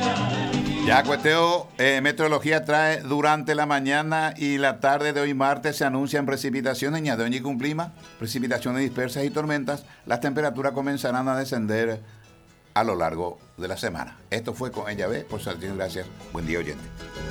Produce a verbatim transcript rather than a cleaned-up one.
Ya, Cuesteo, eh, Meteorología trae durante la mañana y la tarde de hoy martes se anuncian precipitaciones en Ñadoña y Cumplima, precipitaciones dispersas y tormentas. Las temperaturas comenzarán a descender a lo largo de la semana. Esto fue con Ella Ve, por Saltillo, gracias. Buen día, oyente.